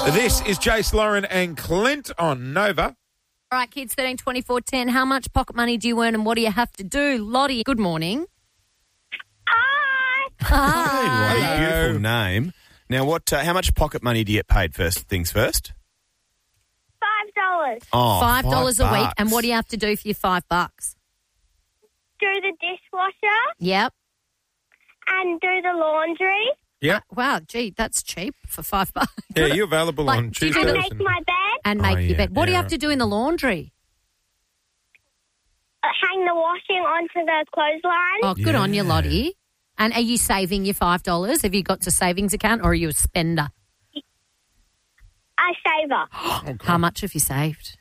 This is Jace, Lauren and Clint on Nova. All right, kids, 13, 24, 10. How much pocket money do you earn and what do you have to do? Lottie, good morning. Hi. Hi. Hey, beautiful name. Now, how much pocket money do you get paid first things first? $5. Oh, $5 a week. And what do you have to do for your $5? Do the dishwasher Yep. and do the laundry Yeah. Wow, gee, that's cheap for $5. Yeah, you're available Like, on do you Tuesdays. and Tuesdays make my bed, And make Oh, your yeah, bed. What do you yeah. have to do in the laundry? hang the washing onto the clothesline. Oh, good on you, Yeah. Lottie. And are you saving your $5? Have you got a savings account or are you a spender? I save her. How much have you saved?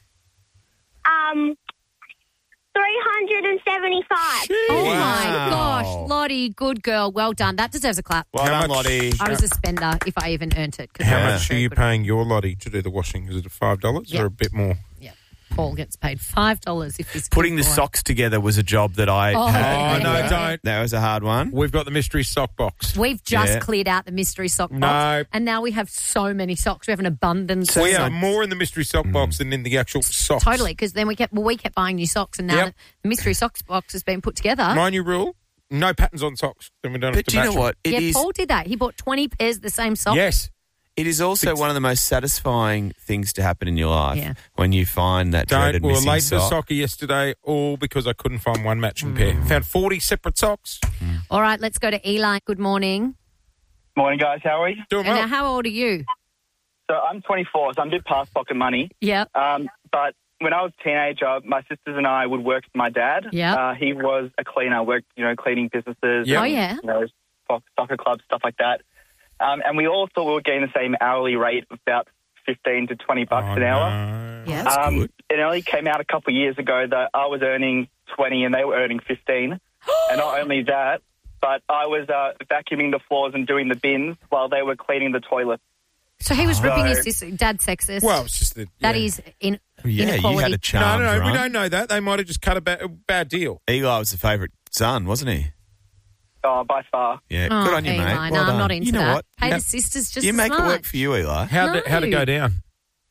375. Oh, Wow. my gosh. Lottie, good girl. Well done. That deserves a clap. Well How done, much- Lottie. I was a spender if I even earned it. 'cause How I much was are you very good. paying your Lottie to do the washing? Is it $5 Yeah. or a bit more? Yeah. Paul gets paid $5 if he's Putting the good boy. socks together was a job that I Oh, had. Oh, no, Yeah. don't. That was a hard one. We've got the mystery sock box. We've just Yeah. cleared out the mystery sock box. No. And now we have so many socks. We have an abundance of We have socks. more in the mystery sock box than in the actual socks. Totally, because then we kept buying new socks, and now Yep. the mystery socks box has been put together. My new rule, no patterns on socks. Then we don't have But to do you match know them. what? It yeah, is. Paul did that. He bought 20 pairs of the same socks. Yes. It is also one of the most satisfying things to happen in your life Yeah. when you find that dreaded We were missing late to sock. soccer yesterday, all because I couldn't find one matching pair. Found 40 separate socks. All right, let's go to Eli. Good morning. Morning, guys. How are you? Doing And well. now, how old are you? So I'm 24, so I'm a bit past pocket money. Yeah. But when I was a teenager, my sisters and I would work for my dad. Yeah. He was a cleaner, worked, cleaning businesses. Yeah. Oh, yeah. Soccer clubs, stuff like that. And we all thought we were getting the same hourly rate of about $15 to $20 an hour. No. Yeah. That's good. It only came out a couple of years ago that I was earning 20 and they were earning 15. And not only that, but I was vacuuming the floors and doing the bins while they were cleaning the toilets. So he was ripping No. his sister. Dad's sexist. Well, it's just that. That yeah. is Yeah, you inequality. had a charm. No, we right? don't know that. They might have just cut a bad deal. Eli was the favourite son, wasn't he? By far. Yeah, Oh, good on you, Eli, mate. no, Well I'm done. not into you know that. what? Hey, Yeah. the sister's just You as make it much. work for you, Eli. How'd it go down?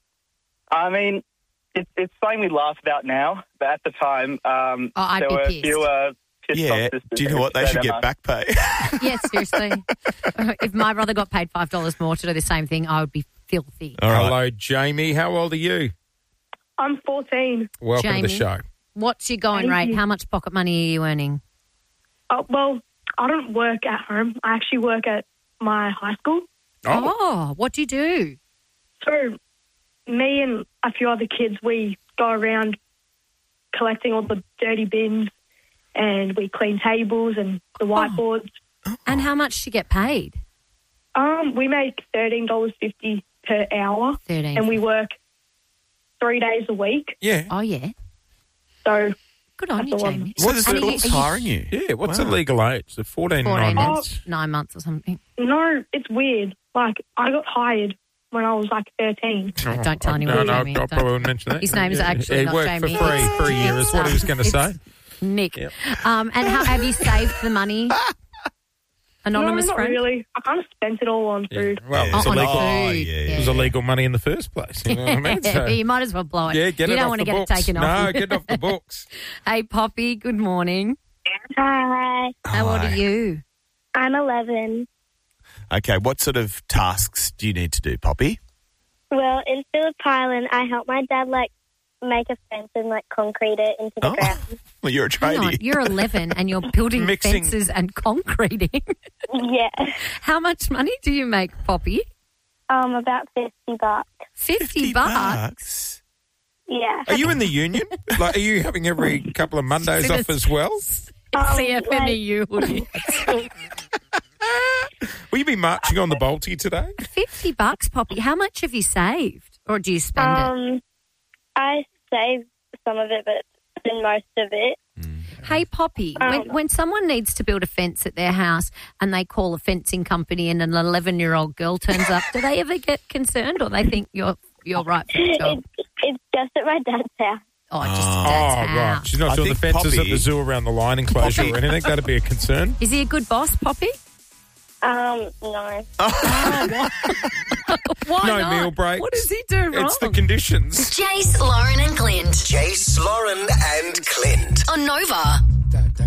I mean, it's something we laugh about now, but at the time, I'd there be were pissed. fewer pissed Yeah. off sisters. Do you know what? They should get back pay. Yeah, seriously. If my brother got paid $5 more to do the same thing, I would be filthy. All right. Hello, Jamie. How old are you? I'm 14. Welcome to the Jamie. show. What's your going Thank rate? you. How much pocket money are you earning? Oh, well, I don't work at home. I actually work at my high school. Oh, what do you do? So me and a few other kids, we go around collecting all the dirty bins and we clean tables and the whiteboards. And how much do you get paid? We make $13.50 per hour 13. and we work 3 days a week. Yeah. Oh, yeah. So Good on you, That's the one. Jamie. So the And are school's you- hiring you. Yeah, what's the Wow. legal age? The 14, 14 9 months. months, 9 months or something. no, it's weird. Like I got hired when I was like 13. Don't tell anyone, No, Jamie. I Don't. probably wouldn't mention that. His name's actually he not worked Jamie. for free for a year, is what he was going to say. Nick. Yep. And how have you saved the money? Anonymous no, not friend? really. I kind of spent it all on Yeah. food. Well, Yeah. it's On illegal. Oh, food. yeah, It was illegal money in the first place. You know what I mean? So, You might as well blow it. yeah, get you it don't off want the to get books. it taken off. No, you. get it off the books. Hey, Poppy, good morning. Hi, How old Hi. are you? I'm 11. Okay, what sort of tasks do you need to do, Poppy? Well, in Phillip Island, I help my dad make a fence and concrete it into the ground. Well, you're a Hang on, tradie. you're 11 and you're building Mixing- fences and concreting. Yeah, How much money do you make, Poppy? about $50. 50 bucks? Yeah. Are you in the union? Like, are you having every couple of Mondays See, off as well? CFMEU hoodie. Will you be marching on the Balti today? 50 bucks, Poppy. How much have you saved? Or do you spend it? I saved some of it, but spend most of it. Hey, Poppy, when someone needs to build a fence at their house and they call a fencing company and an 11-year-old girl turns up, do they ever get concerned or they think you're right for the job? It's just at my dad's house. Oh, just at Dad's right. house. She's not I doing the think fences Poppy- at the zoo around the line enclosure Poppy- or anything. That'd be a concern. Is he a good boss, Poppy? No. Why No not? meal breaks. What does he do wrong? It's the conditions. Jace, Lauren and Clint. Jace, Lauren and Clint. On Nova.